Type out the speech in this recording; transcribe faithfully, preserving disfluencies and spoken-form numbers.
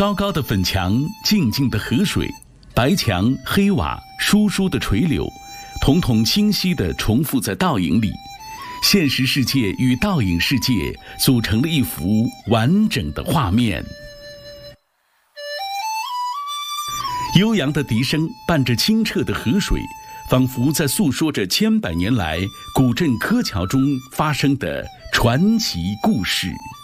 高高的粉墙，静静的河水，白墙黑瓦，疏疏的垂柳，统统清晰地重复在倒影里。现实世界与倒影世界组成了一幅完整的画面。悠扬的笛声伴着清澈的河水，仿佛在诉说着千百年来古镇柯桥中发生的传奇故事。